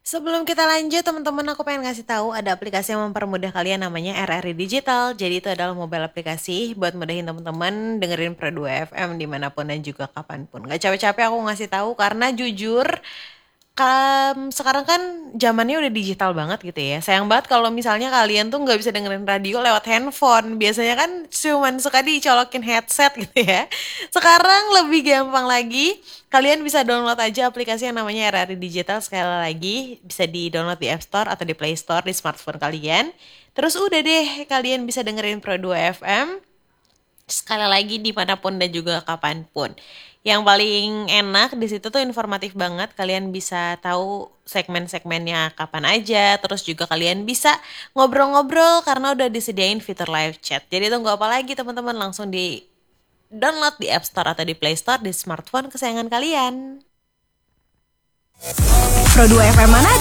Sebelum kita lanjut, teman-teman, aku pengen ngasih tahu ada aplikasi yang mempermudah kalian namanya RRI Digital. Jadi itu adalah mobile aplikasi buat mudahin teman-teman dengerin Pro 2 FM dimanapun dan juga kapanpun. Gak capek-capek aku ngasih tahu karena jujur sekarang kan zamannya udah digital banget gitu ya. Sayang banget kalau misalnya kalian tuh nggak bisa dengerin radio lewat handphone. Biasanya kan cuman suka dicolokin headset gitu ya. Sekarang lebih gampang lagi. Kalian bisa download aja aplikasi yang namanya RRI Digital sekali lagi. Bisa di-download di App Store atau di Play Store di smartphone kalian. Terus udah deh, kalian bisa dengerin Pro 2 FM sekali lagi dimanapun dan juga kapanpun. Yang paling enak di situ tuh informatif banget. Kalian bisa tahu segmen-segmennya kapan aja. Terus juga kalian bisa ngobrol-ngobrol karena udah disediain fitur live chat. Jadi tunggu apa lagi teman-teman, langsung di download di App Store atau di Play Store di smartphone kesayangan kalian. Pro 2 FM Manado